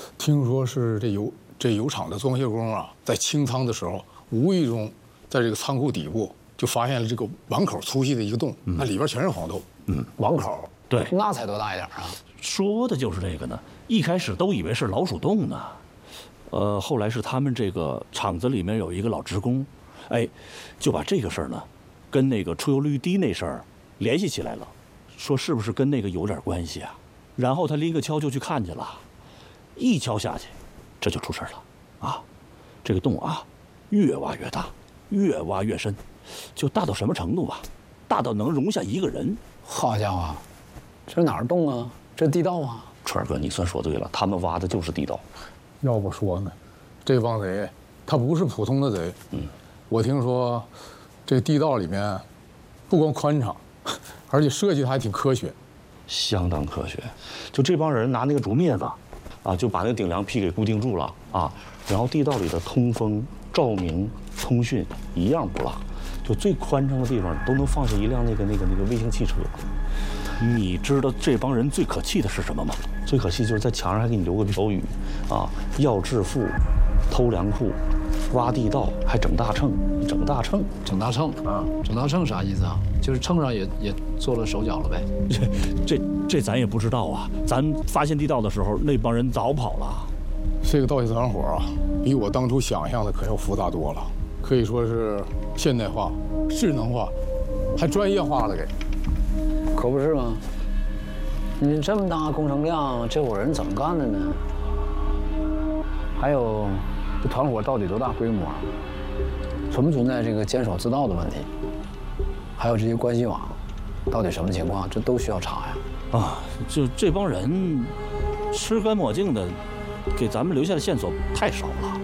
听说是这油厂的装卸工啊，在清仓的时候，无意中在这个仓库底部就发现了这个碗口粗细的一个洞，那里边全是黄豆。 碗口， 对， 那才多大一点啊？ 说的就是这个呢。一开始都以为是老鼠洞呢，后来是他们这个厂子里面有一个老职工，哎，就把这个事儿呢，跟那个出油率低那事儿联系起来了，说是不是跟那个有点关系啊？然后他拎个锹就去看去了，一锹下去，这就出事了啊！这个洞啊，越挖越大，越挖越深，就大到什么程度啊？大到能容下一个人。 好家伙，这哪儿洞啊？这地道啊！ 川哥，你算说对了，他们挖的就是地道。 要不说呢，这帮贼他不是普通的贼。我听说这地道里面不光宽敞，而且设计的还挺科学， 相当科学。就这帮人拿那个竹篾子，啊，就把那个顶梁坯给固定住了啊，然后地道里的通风、照明、通讯一样不落，就最宽敞的地方都能放下一辆那个微型汽车。你知道这帮人最可气的是什么吗？最可气就是在墙上还给你留个标语，啊，要致富，偷粮库，挖地道，还整大秤，整大秤， 整大秤啊！整大秤啥意思啊？就是秤上也做了手脚了呗。 这咱也不知道啊。咱发现地道的时候，那帮人早跑了。 这个盗窃团伙啊，比我当初想象的可要复杂多了，可以说是现代化、智能化，还专业化了给。 可不是吗？你这么大工程量，这伙人怎么干的呢？还有，这团伙到底多大规模？存不存在这个监守自盗的问题？还有这些关系网，到底什么情况？这都需要查呀。 啊，就这帮人，吃干抹净的，给咱们留下的线索太少了。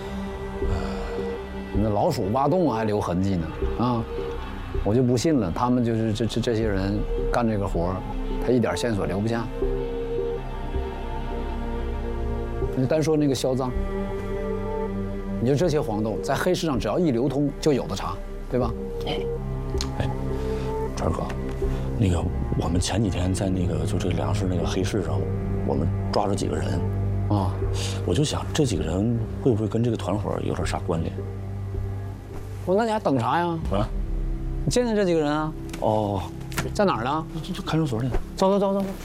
那老鼠挖洞还留痕迹呢啊！我就不信了，他们就是这些人干这个活儿，他一点线索留不下。你单说那个销赃，你说这些黄豆在黑市上只要一流通就有的查，对吧？ 哎，川哥，那个我们前几天在那个就这粮食那个黑市上，我们抓着几个人，啊，我就想这几个人会不会跟这个团伙有点啥关联？ 那你还等啥呀？啊，你见见这几个人啊？ 哦， 在哪儿呢？ 就看守所里。 走。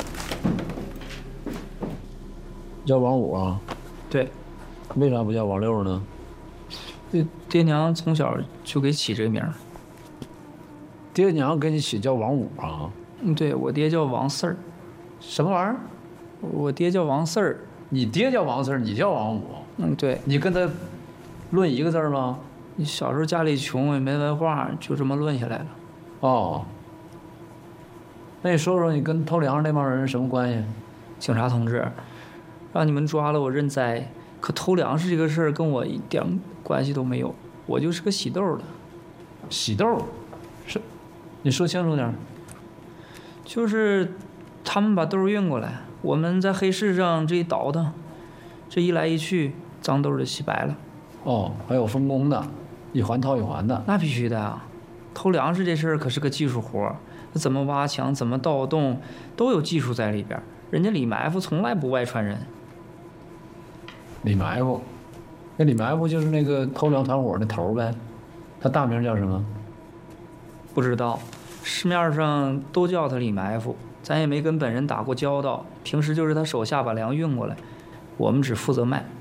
叫王五啊？ 对。 为啥不叫王六呢？ 爹娘从小就给起这个名儿。 爹娘给你起叫王五啊？ 对，我爹叫王四儿。 什么玩意儿？ 我爹叫王四儿。 你爹叫王四儿，你叫王五？ 对。 你跟他论一个字吗？ 你小时候家里穷也没文化，就这么论下来了。 哦。那你说说你跟偷粮那帮人什么关系？ 警察同志，让你们抓了我认栽，可偷粮食这个事儿跟我一点关系都没有，我就是个洗豆的。 洗豆？是？你说清楚点。 就是他们把豆运过来，我们在黑市上这一倒腾，这一来一去，脏豆就洗白了。 哦，还有分工的，一环套一环的。 那必须的啊！偷粮食这事儿可是个技术活儿，怎么挖墙，怎么盗洞，都有技术在里边。人家李埋伏从来不外传人。 李埋伏，那李埋伏就是那个偷粮团伙那头呗，他大名叫什么？ 不知道，市面上都叫他李埋伏，咱也没跟本人打过交道，平时就是他手下把粮运过来，我们只负责卖。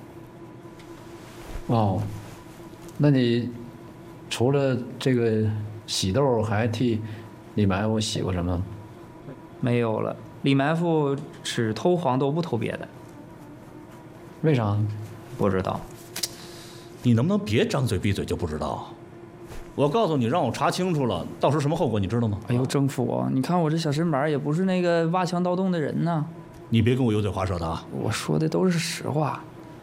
哦，那你除了这个洗豆，还替李埋伏洗过什么？ 没有了，李埋伏只偷黄豆，不偷别的。 为啥？ 不知道。 你能不能别张嘴闭嘴就不知道？我告诉你，让我查清楚了，到时候什么后果你知道吗？ 哎呦，政府，你看我这小身板也不是那个挖墙盗洞的人呢。 你别跟我油嘴滑舌的啊！ 我说的都是实话。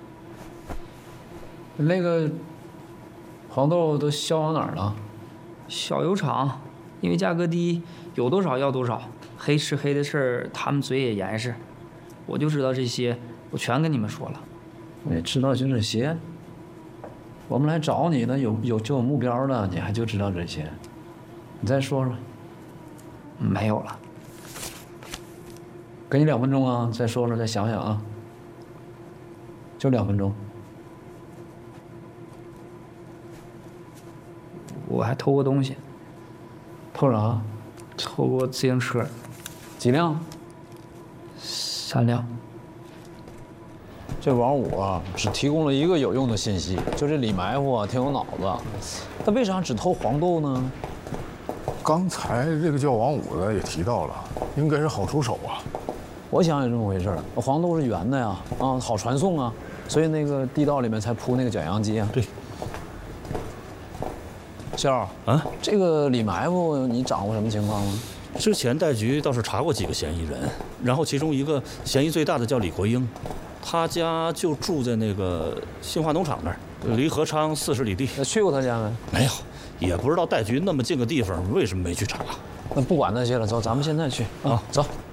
那个黄豆都销往哪儿了？ 小油厂，因为价格低，有多少要多少。黑吃黑的事儿，他们嘴也严实。我就知道这些，我全跟你们说了。 你知道就这些？我们来找你呢，就有目标了，你还就知道这些？你再说说。 没有了。 给你2分钟啊，再说说，再想想啊。 就2分钟。 我还偷过东西， 偷啥？ 偷过自行车几辆？ 3辆。 这王五啊，只提供了一个有用的信息，就这李埋伏啊，挺有脑子。他为啥只偷黄豆呢？ 刚才这个叫王五的也提到了，应该是好出手啊。 我想也这么回事儿，黄豆是圆的呀，啊，好传送啊，所以那个地道里面才铺那个卷扬机啊。 对。 笑儿啊， 这个李埋伏你掌握什么情况吗？ 之前戴局倒是查过几个嫌疑人，然后其中一个嫌疑最大的叫李国英，他家就住在那个新华农场那儿，离合昌40里地。 去过他家没？ 没有，也不知道戴局那么近个地方为什么没去查。 那不管那些了，走，咱们现在去啊，走。